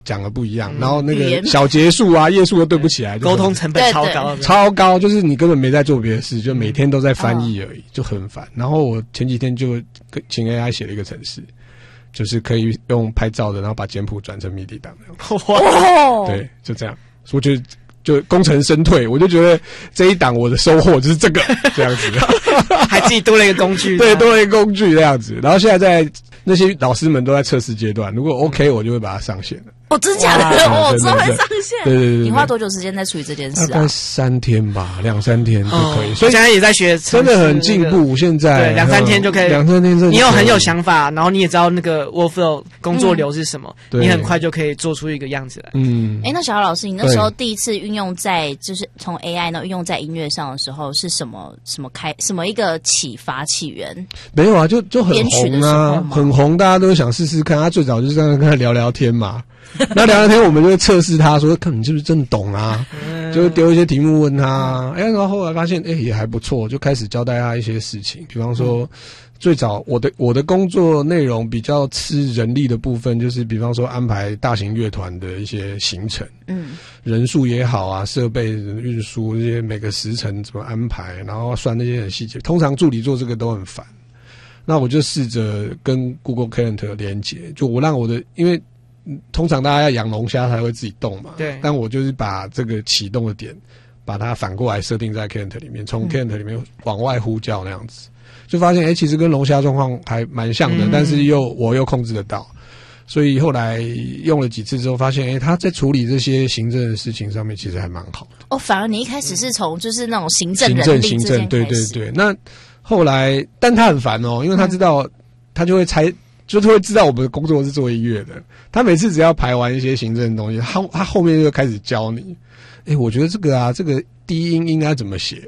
讲的不一样，然后那个小节数啊、页数都对不起来， 沟通成本超高， 超高，就是你根本没在做别的事，就每天都在翻译而已，就很烦。然后我前几天就请 AI 写了一个程式，就是可以用拍照的，然后把简谱转成MIDI档哇， 对，就这样。我觉得就功成身退，我就觉得这一档我的收获就是这个这样子， 还自己多了一个工具， 对，多了一个工具这样子。然后现在在那些老师们都在测试阶段，如果 OK，我就会把它上线了。 哦，真假的？我之后会上线。 对。 你花多久时间在处理这件事啊？ 大概3天吧，2-3天就可以。所以现在也在学， 真的很进步。现在对2-3天就可以 ，2-3天你有很有想法，然后你也知道那个 workflow 工作流是什么，你很快就可以做出一个样子来。 那小姚老师，你那时候第一次运用在就是从 AI 呢运用在音乐上的时候，是什么一个启发起源？ 没有啊，就很红啊，很红，大家都想试试看。他最早就是这样跟他聊聊天嘛。那聊聊天，我们就会测试他说，看你是不是真的懂啊？就丢一些题目问他，然后后来发现，也还不错，就开始交代他一些事情。比方说，最早我的工作内容比较吃人力的部分，就是比方说安排大型乐团的一些行程，人数也好啊，设备运输这些每个时辰怎么安排，然后算那些很细节。通常助理做这个都很烦，那我就试着跟 Google Calendar 连接，就我让我的因为。通常大家要养龙虾才会自己动嘛， 对。 但我就是把这个启动的点，把它反过来设定在 Calendar 里面，从 Calendar 里面往外呼叫那样子，就发现其实跟龙虾状况还蛮像的，但是我又控制得到，所以后来用了几次之后，发现他在处理这些行政的事情上面其实还蛮好的。 哦，反而你一开始是从就是那种行政人力行政，对。那后来，但他很烦哦，因为他知道他就会猜。就是会知道我们的工作是做音乐的，他每次只要排完一些行政的东西，他后面就开始教你。我觉得这个低音应该怎么写？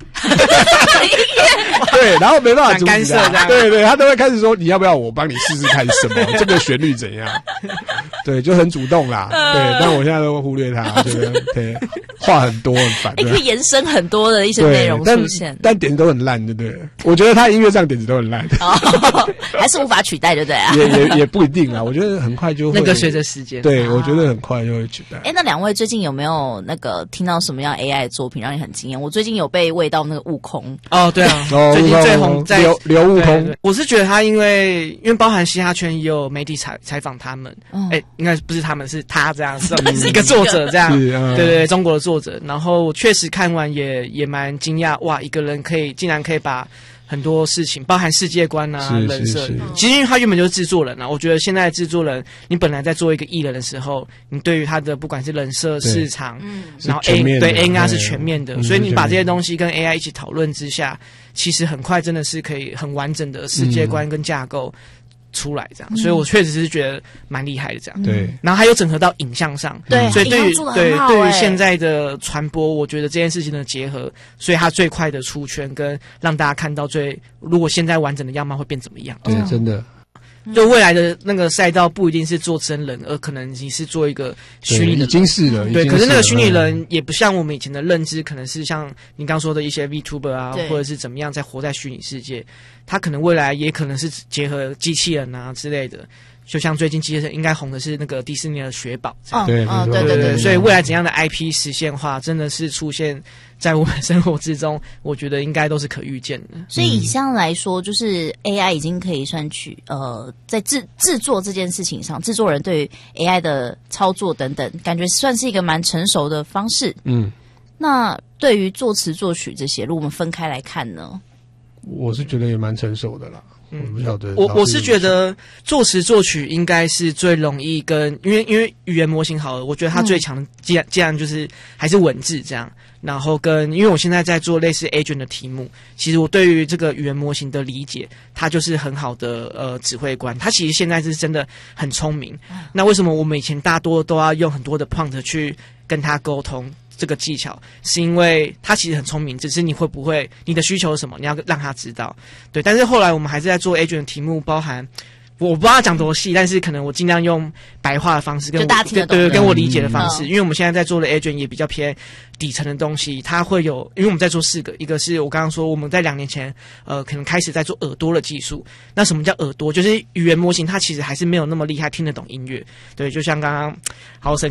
对，然后没办法阻止他，对，他都会开始说你要不要我帮你试试看什么这个旋律怎样？对，就很主动啦。对，但我现在都会忽略他，觉得对话很多很烦。 可以延伸很多的一些内容出现， 但点子都很烂，对不对？我觉得他音乐上点子都很烂， 还是无法取代，对不对啊？ 也不一定啊。我觉得很快就会那个随着时间， 对，我觉得很快就会取代。 那两位最近有没有那个听到什么样 AI 的作品让你很惊艳？我最近有被喂到那个悟空哦，对啊，最近最红在刘悟空。 我是觉得他因为包含嘻哈圈也有媒体采访他们，应该不是他们是他这样，是一个作者这样，对，中国的作者。然后确实看完也蛮惊讶，哇，一个人竟然可以把很多事情，包含世界观啊、人设，其实因为他原本就是制作人啊。我觉得现在制作人，你本来在做一个艺人的时候，你对于他的不管是人设、市场，然后 A 是全面的，所以你把这些东西跟 AI 一起讨论之下，其实很快真的是可以很完整的世界观跟架构出来这样，所以我确实是觉得蛮厉害的这样。 对， 然后还有整合到影像上， 对， 所以对于现在的传播，我觉得这件事情的结合，所以它最快的出圈跟让大家看到如果现在完整的样貌会变怎么样？ 对，真的。 就未来的那个赛道不一定是做真人，而可能你是做一个虚拟的人， 已经是了。 对，可是那个虚拟人也不像我们以前的认知，可能是像你刚说的一些 VTuber 啊，或者是怎么样在活在虚拟世界，他可能未来也可能是结合机器人啊之类的。就像最近机器人应该红的是那个迪士尼的雪宝， 对， 所以未来怎样的 IP 实现化，真的是出现在我们生活之中，我觉得应该都是可预见的。 所以以这样来说，就是 AI 已经可以算在制作这件事情上，制作人对于 AI 的操作等等，感觉算是一个蛮成熟的方式。那对于作词作曲这些，如果我们分开来看呢？ 我是觉得也蛮成熟的啦。我不晓得， 我是觉得作词作曲应该是最容易因为语言模型好了，我觉得它最强的既然就是还是文字这样，然后因为我现在在做类似 agent 的题目，其实我对于这个语言模型的理解，它就是很好的指挥官，它其实现在是真的很聪明。那为什么我们以前大多都要用很多的 prompt 去跟他沟通？这个技巧是因为他其实很聪明，只是你会不会你的需求是什么，你要让他知道。对，但是后来我们还是在做 agent 的题目，包含我不知道讲多细，但是可能我尽量用白话的方式跟大家听得懂， 对，跟我理解的方式，因为我们现在在做的 agent 也比较偏底层的东西，它会有，因为我们在做4个，一个是我刚刚说我们在2年前可能开始在做耳朵的技术。那什么叫耳朵？就是语言模型它其实还是没有那么厉害听得懂音乐，对，就像刚刚好神